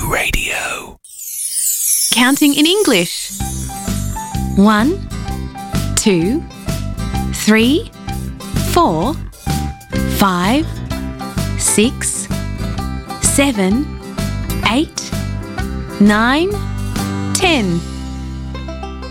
Radio. Counting in English. 1, 2, 3, 4, 5, 6, 7, 8, 9, 10.